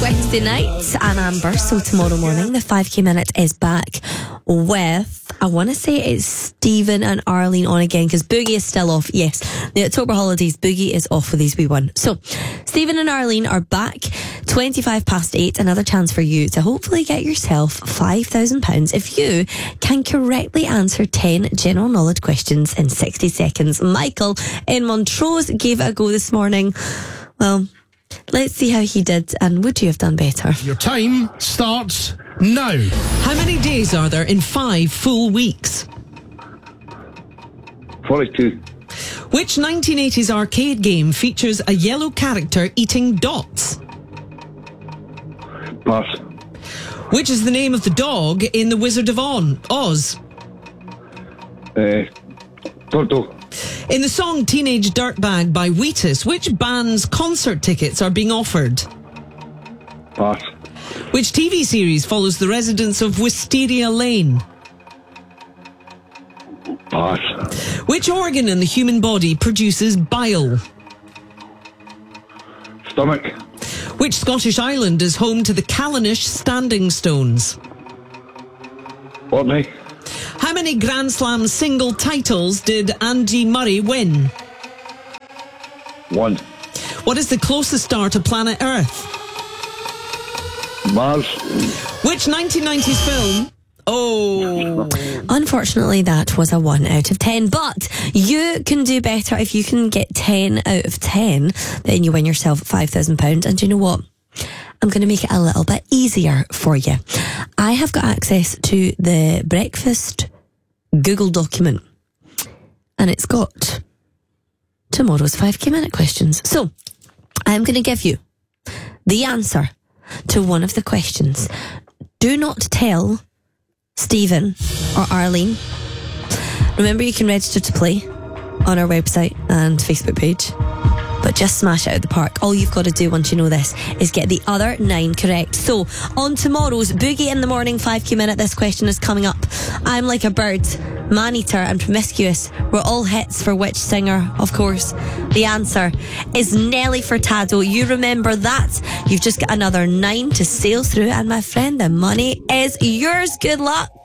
Wednesday night, and Amber. So tomorrow morning, the 5K Minute is back with, I want to say it's Stephen and Arlene on again, because Boogie is still off. Yes, the October holidays, Boogie is off for these wee one. So Stephen and Arlene are back, 8:25. Another chance for you to hopefully get yourself £5,000 if you can correctly answer 10 general knowledge questions in 60 seconds. Michael in Montrose gave it a go this morning. Well, let's see how he did, and would you have done better? Your time starts now. How many days are there in 5 full weeks? 42. Which 1980s arcade game features a yellow character eating dots? Pass. Which is the name of the dog in The Wizard of Oz? Toto. In the song Teenage Dirtbag by Wheatus, which band's concert tickets are being offered? Pass. Which TV series follows the residents of Wisteria Lane? Pass. Which organ in the human body produces bile? Stomach. Which Scottish island is home to the Callanish Standing Stones? Orkney. How many Grand Slam single titles did Andy Murray win? 1. What is the closest star to planet Earth? Mars. Which 1990s film? Unfortunately, that was a 1 out of 10, but you can do better. If you can get 10 out of 10, then you win yourself £5,000. And you know what? I'm going to make it a little bit easier for you. I have got access to the breakfast Google document, and it's got tomorrow's 5K Minute questions. So I'm going to give you the answer to one of the questions. Do not tell Stephen or Arlene. Remember, you can register to play on our website and Facebook page, but just smash it out of the park. All you've got to do once you know this is get the other 9 correct. So on tomorrow's Boogie in the Morning 5K Minute, this question is coming up. I'm Like a Bird, Man-Eater and Promiscuous were all hits for which singer? Of course, the answer is Nelly Furtado. You remember that. You've just got another 9 to sail through, and my friend, the money is yours. Good luck.